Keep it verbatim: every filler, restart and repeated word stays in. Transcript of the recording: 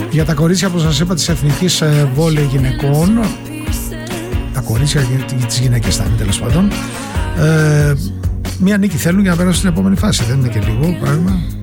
Για τα κορίτσια που σας είπα της Εθνικής Βόλεϊ Γυναικών, τα κορίτσια και τις γυναίκες θα είναι τέλος πάντων, ε, μία νίκη θέλουν για να περάσουν στην επόμενη φάση. Δεν είναι και λίγο πράγμα.